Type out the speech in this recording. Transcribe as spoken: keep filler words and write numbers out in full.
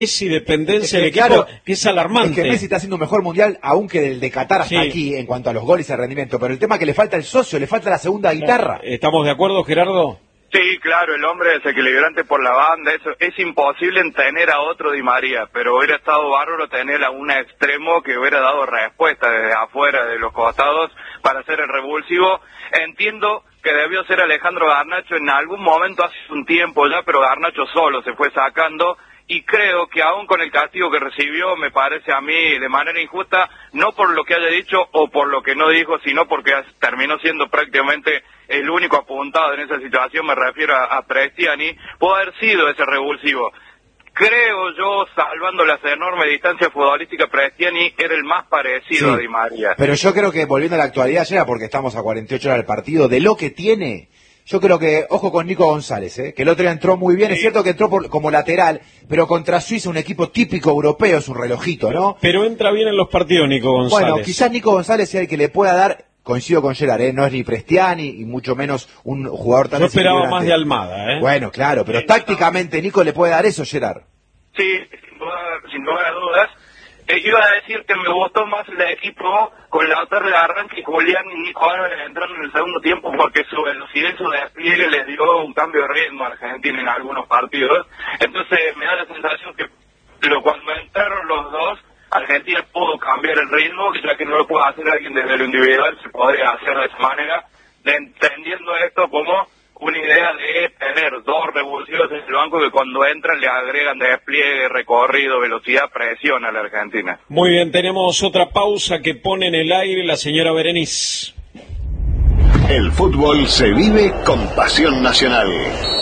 Messi dependencia del es que, equipo, claro, que es alarmante. Es que Messi está haciendo un mejor mundial aún que del de Qatar hasta sí. aquí en cuanto a los goles y el rendimiento, pero el tema es que le falta el socio, le falta la segunda guitarra. ¿Estamos de acuerdo, Gerardo? Sí, claro, el hombre desequilibrante por la banda, eso es imposible en tener a otro Di María, pero hubiera estado bárbaro tener a un extremo que hubiera dado respuesta desde afuera de los costados para hacer el revulsivo. Entiendo que debió ser Alejandro Garnacho en algún momento hace un tiempo ya, pero Garnacho solo se fue sacando. Y creo que aún con el castigo que recibió, me parece a mí de manera injusta, no por lo que haya dicho o por lo que no dijo, sino porque terminó siendo prácticamente el único apuntado en esa situación, me refiero a, a Prestiani, pudo haber sido ese revulsivo. Creo yo, salvando las enormes distancias futbolísticas, Prestiani era el más parecido sí, a Di María. Pero yo creo que, volviendo a la actualidad, ya porque estamos a cuarenta y ocho horas del partido, de lo que tiene... Yo creo que, ojo con Nico González, ¿eh? Que el otro día entró muy bien, sí. Es cierto que entró por, como lateral, pero contra Suiza, un equipo típico europeo, es un relojito, ¿no? Pero entra bien en los partidos Nico González. Bueno, quizás Nico González sea el que le pueda dar, coincido con Gerard, ¿eh? No es ni Prestiani, y mucho menos un jugador tan... Yo esperaba más de Almada, ¿eh? Bueno, claro, pero sí, tácticamente Nico le puede dar eso, Gerard. Sí, sin duda, sin lugar a dudas. Eh, yo iba a decir que me gustó más el equipo con la otra de arranque y Julián y Nico Álvarez entraron en el segundo tiempo porque su velocidad y su despliegue les dio un cambio de ritmo a Argentina en algunos partidos. Entonces me da la sensación que lo, cuando entraron los dos, Argentina pudo cambiar el ritmo, ya que no lo puede hacer alguien desde lo individual, se podría hacer de esa manera, de, entendiendo esto como una idea de tener dos revulsivos en el banco que cuando entran le agregan despliegue, recorrido, velocidad, presión a la Argentina. Muy bien, tenemos otra pausa que pone en el aire la señora Berenice. El fútbol se vive con pasión nacional.